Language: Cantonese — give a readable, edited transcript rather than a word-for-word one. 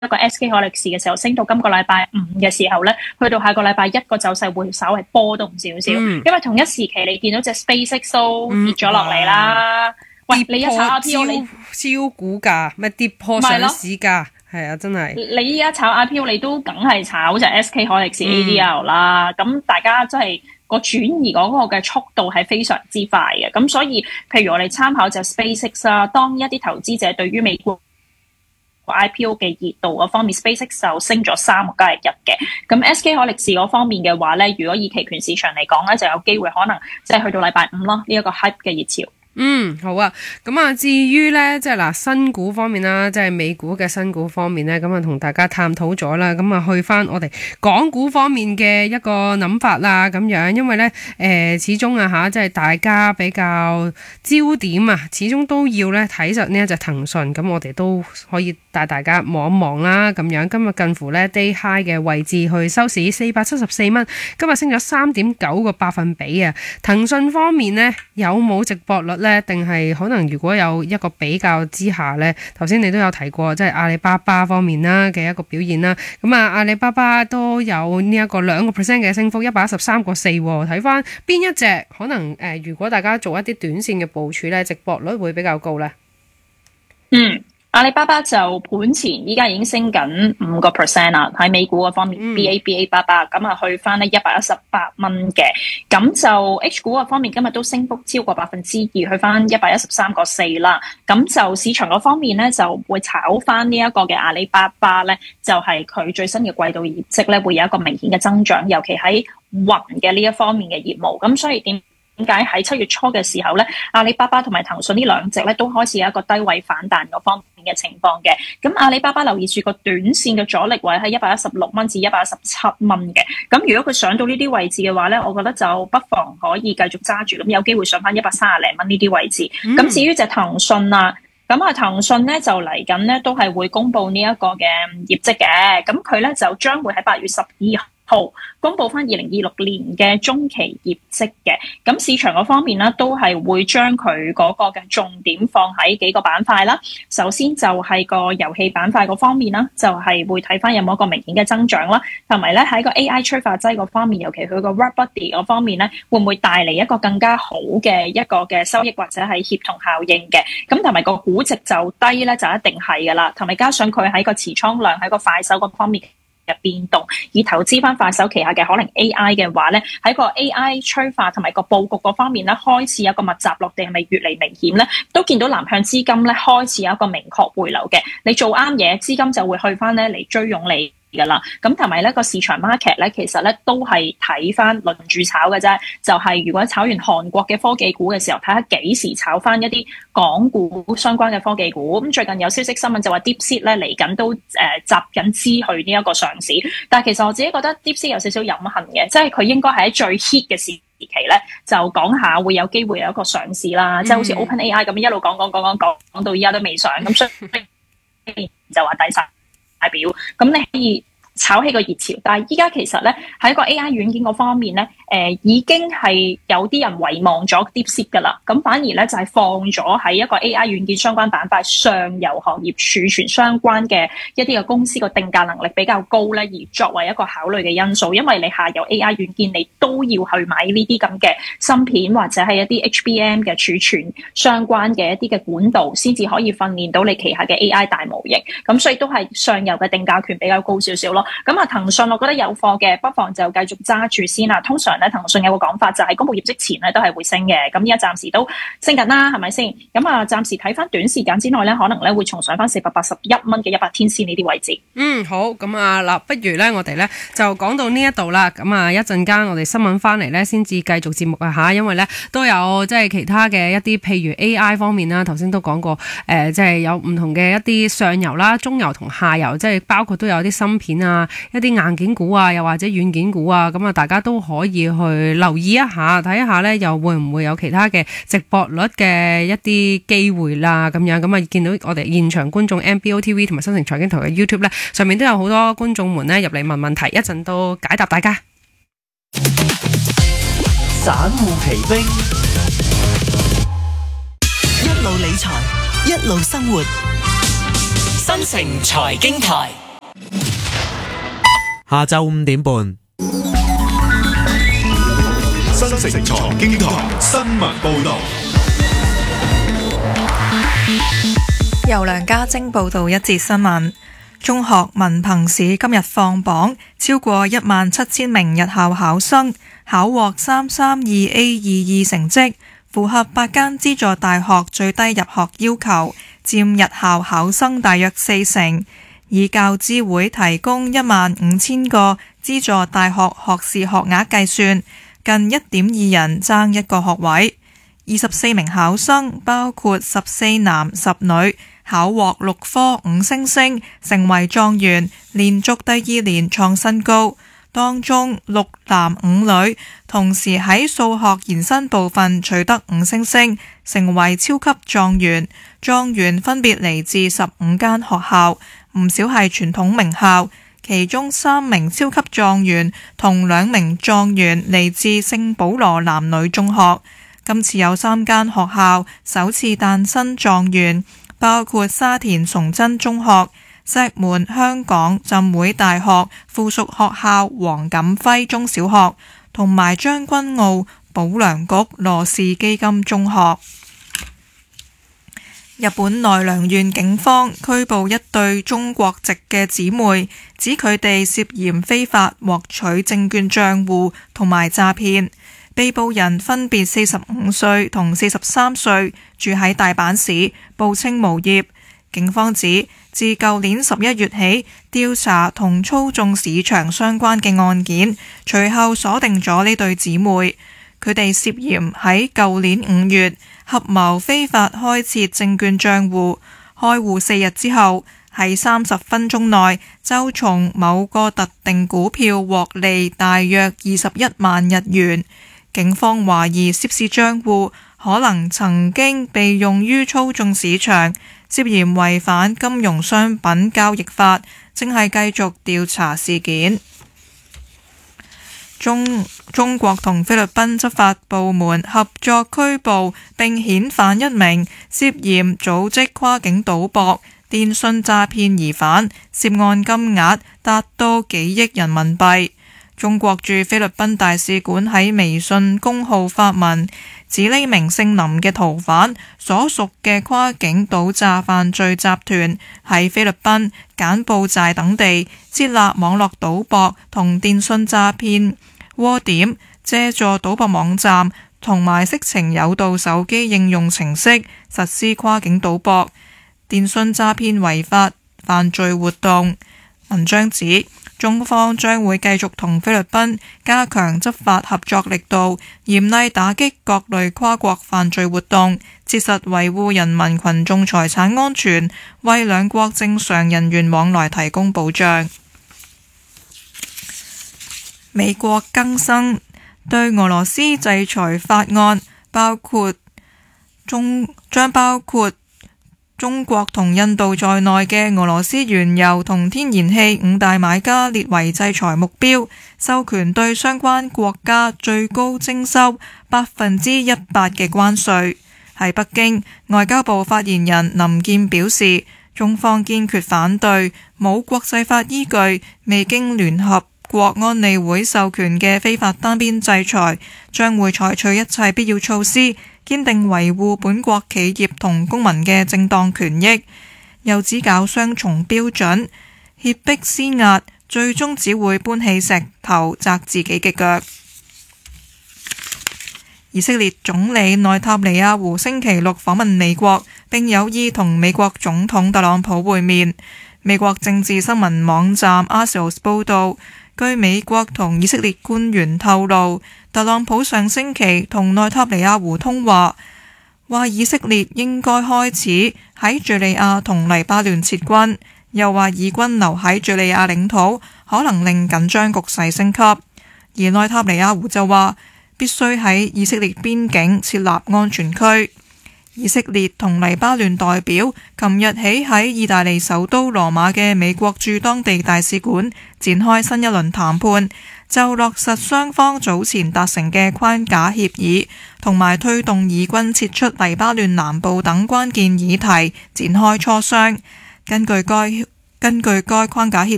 一個 SK 海力士嘅時候，升到今個禮拜五嘅時候咧，去到下個禮拜一個走勢會稍微波動少少，因為同一時期你見到隻 SpaceX 都跌咗落嚟啦。喂，你一炒 IPO 你超股價，咪跌破上市價，係啊，真係。 你依家炒 IPO 你都梗係炒隻 SK 海力士 ADR 啦，咁大家真係個轉移嗰個嘅速度係非常之快嘅，咁所以譬如我哋參考隻 SpaceX 啦，當一啲投資者對於美國IPO 嘅熱度嗰方面 ，SpaceX 就升咗3個交易日嘅。咁 SK 海力士嗰方面嘅話咧，如果以期權市場嚟講咧，就有機會可能即係去到禮拜五咯，呢一個 hype 嘅熱潮。 好啊。咁啊，至於咧，即係嗱，新股方面啦，即係美股嘅新股方面咧，咁啊，同大家探討咗啦。咁啊，去翻我哋港股方面嘅一個諗法啦，咁樣，因為咧，始終啊吓，即係大家比較焦點啊，始終都要咧睇實呢一隻騰訊。咁我哋都可以帶大家望一望啦，咁樣。今日近乎咧 day high 嘅位置去收市474蚊，今日升咗3.9個百分比啊。騰訊方面咧，有冇值博率咧？定係可能如果有一個比較之下咧，頭先你都有提過，即係阿里巴巴方面啦嘅一個表現啦。咁啊，阿里巴巴都有呢一個2% 嘅升幅，113.4。睇翻邊一隻可能如果大家做一啲短線嘅部署咧，值博率會比較高咧。 阿里巴巴就盤前依家已經升緊5% 啦，喺美股嗰方面，BABA 咁啊去翻呢118蚊嘅，咁就 H 股嗰方面今日都升幅超過2%，去翻113.4啦。咁就市場嗰方面咧就會炒翻呢一個嘅阿里巴巴咧，就係佢最新嘅季度業績咧會有一個明顯嘅增長，尤其喺雲嘅呢一方面嘅業務。咁所以點解喺7月初嘅時候咧，阿里巴巴同埋騰訊呢兩隻咧都開始有一個低位反彈嗰方面嘅情況嘅。咁阿里巴巴留意住個短線嘅阻力位喺116蚊至117蚊嘅。咁如果佢上到呢啲位置嘅話咧，我覺得就不妨可以繼續揸住，咁有機會上翻130零蚊呢啲位置。咁至於隻騰訊啊，咁啊騰訊咧就嚟緊咧都係會公布呢一個嘅業績嘅。咁佢咧就將會喺8月12號公布翻2026年嘅中期業績嘅。咁市場嗰方面咧都係會將佢嗰個嘅重點放喺幾個板塊啦。首先就係個遊戲板塊嗰方面啦，就係會睇翻有冇一個明顯嘅增長啦，同埋咧喺個 AI 催化劑嗰方面，尤其佢個 WebBuddy 嗰方面咧，會唔會帶嚟一個更加好嘅一個嘅收益或者係協同效應嘅。咁同埋個估值就低咧，就一定係噶啦。同埋加上佢喺個持倉量喺個快手嗰方面嘅變動，而投資翻快手旗下嘅可能 AI 嘅話咧，喺個 AI 催化同埋個佈局嗰方面咧，開始有個密集落地係咪越嚟明顯咧？都見到南向資金咧開始有一個明確回流嘅。你做啱嘢，資金就會去翻咧嚟追湧你噶啦。咁同埋咧個市場 market 咧，其實咧都係睇翻輪住炒嘅啫。就係如果炒完韓國嘅科技股嘅時候，睇下幾時炒翻一啲港股相關嘅科技股。咁最近有消息新聞就話 DeepSeek 咧嚟緊都集緊資去呢一個上市。但係其實我自己覺得 DeepSeek 有少少隱恨嘅，即係佢應該係喺最 hit 嘅時期咧，就講下會有機會有一個上市啦。即係好似 OpenAI 咁一路講到依家都未上，咁所以就話抵晒表。咁你可以炒起個熱潮，但係依家其實咧喺個 AI 軟件嗰方面咧，已經係有啲人遺忘咗 DeepSeek 噶啦，咁反而咧就係放咗喺一個 AI 軟件相關板塊上游行業儲存相關嘅一啲嘅公司個定價能力比較高咧，而作為一個考慮嘅因素，因為你下游 AI 軟件你都要去買呢啲咁嘅芯片或者係一啲 HBM 嘅儲存相關嘅一啲嘅管道，先至可以訓練到你旗下嘅 AI 大模型，咁所以都係上游嘅定價權比較高少少咯。咁啊，騰訊我覺得有貨嘅，不妨就繼續揸住先啦。通常咧，騰訊有個講法就係公布業績前咧都係會升嘅。咁依家暫時都升緊啦，係咪先？咁啊，暫時睇翻短時間之內咧，可能咧會重上翻481蚊嘅100天線呢啲位置。 好。咁啊嗱，不如咧我哋咧就講到呢一度啦。咁啊，一陣間我哋新聞翻嚟咧，先至繼續節目啊吓。因為咧都有即係其他嘅一啲，譬如 AI 方面啦，頭先都講過即係有唔同嘅一啲上游啦、中游同下游，即係包括都有啲芯片啊。一啲硬件股啊，又或者軟件股啊，咁啊，大家都可以去留意一下，睇一下咧，又會唔會有其他嘅值博率嘅一啲機會啦，咁樣咁啊，見到我哋現場觀眾 MBO TV 同埋新城財經台嘅 YouTube 咧，上面都有好多觀眾們咧入嚟問問題，一陣都解答大家。 散戶奇兵，一路理財，一路生活，新城財經台。 下晝5點半。 新城財經台新聞報道。 由梁家晶報道一節新聞。中學文憑試今日放榜，超過17000名日校考生考獲332A22成績，符合8間資助大學最低入學要求，佔日校考生大約40%。以教資會提供15000個資助大學學士學額計算，近1.2人爭一個學位。24名考生，包括14男10女，考獲6科5星星，成為狀元，連續第2年創新高。當中6男5女同時喺數學延伸部分取得5星星，成為超級狀元。狀元分別嚟自15間學校，唔少係傳統名校，其中3名超級狀元同2名狀元嚟自聖保羅男女中學。今次有3間學校首次誕生狀元，包括沙田崇真中學、石門香港浸會大學附屬學校黃錦輝中小學，同埋將軍澳保良局羅氏基金中學。日本奈良縣警方拘捕一對中國籍嘅姊妹，指佢哋涉嫌非法獲取證券帳戶同埋詐騙。被捕人分別45歲同43歲，住喺大阪市，報稱無業。警方指，自舊年11月起調查同操縱市場相關嘅案件，隨後鎖定咗呢對姊妹。佢哋涉嫌喺舊年5月合謀非法開設證券帳戶，開戶4日之後，喺30分鐘內就從某個特定股票獲利大約21萬日元。警方懷疑涉事帳戶可能曾經被用於操縱市場，涉嫌違反金融商品交易法，正係繼續調查事件。中國同菲律賓執法部門合作拘捕並遣返一名涉嫌組織跨境賭博、電信詐騙疑犯，涉案金額達到幾億人民幣。中國駐菲律賓大使館喺微信公號發文，指呢名姓林嘅逃犯所屬嘅跨境賭詐犯罪集團喺菲律賓、柬埔寨等地設立網絡賭博同電信詐騙窩點，借助賭博網站同埋色情誘導手機應用程式實施跨境賭博、電信詐騙違法犯罪活動。文章指，中方將會繼續同菲律賓加強執法合作力度，嚴厲打擊各類跨國犯罪活動，切實維護人民群眾財產安全，為兩國正常人員往來提供保障。美國更新對俄羅斯制裁法案，將包括中國同印度在內嘅俄羅斯原油同天然氣5大買家列為制裁目標，授權對相關國家最高徵收100%嘅關稅。喺北京，外交部發言人林健表示，中方堅決反對冇國際法依據、未經聯合國安理會授權嘅非法單邊制裁，將會採取一切必要措施，堅定維護本國企業同公民嘅正當權益。又指搞雙重標準、脅迫施壓，最終只會搬起石頭砸自己嘅腳。以色列總理內塔尼亞胡星期六訪問美國，並有意同美國總統特朗普會面。美國政治新聞網站 Axios 報導，據美國同以色列官員透露，特朗普上星期同內塔尼亞胡通話，話以色列應該開始喺敘利亞同黎巴嫩撤軍，又話以軍留喺敘利亞領土可能令緊張局勢升級。而內塔尼亞胡就話，必須喺以色列邊境設立安全區。以色列同黎巴嫩代表琴日起喺意大利首都羅馬嘅美國駐當地大使館展開新一輪談判，就落實雙方早前達成嘅框架協議，同埋推動以軍撤出黎巴嫩南部等關鍵議題展開磋商。根據該框架協